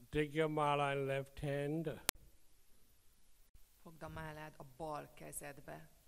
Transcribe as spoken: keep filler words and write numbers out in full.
Take your mala in left hand. Fogd a málád a bal kezedbe.